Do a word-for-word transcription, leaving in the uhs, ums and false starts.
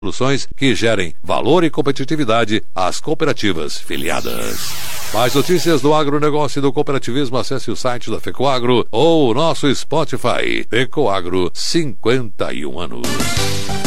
soluções que gerem valor e competitividade às cooperativas filiadas. Mais notícias do agronegócio e do cooperativismo, acesse o site da FECOAGRO ou o nosso Spotify. FECOAGRO, cinquenta e um anos.